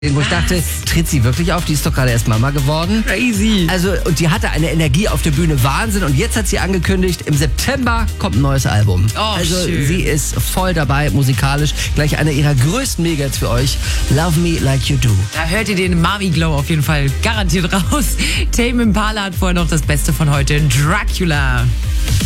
Wo ich dachte, tritt sie wirklich auf? Die ist doch gerade erst Mama geworden. Crazy. Also, und die hatte eine Energie auf der Bühne, Wahnsinn. Und jetzt hat sie angekündigt, im September kommt ein neues Album. Oh, also, schön. sie ist voll dabei, musikalisch. Gleich einer ihrer größten Megahits für euch. Love Me Like You Do. Da hört ihr den Mami Glow auf jeden Fall garantiert raus. Tame Impala hat vorher noch das Beste von heute. Dracula.